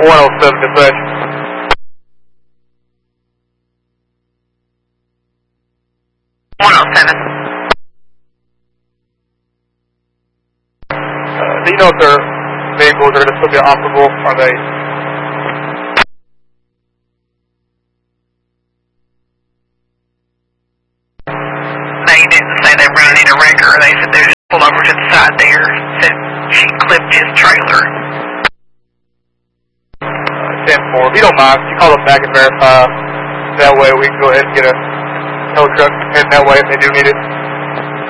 107 dispatch. Do you know if their vehicles are going to still be operable? Are they? They didn't say they were going to need a wrecker. They said they just pulled over to the side there. Said she clipped his trailer. 10-4. If you don't mind, you call them back and verify. That way we can go ahead and get a tow truck heading that way if they do need it.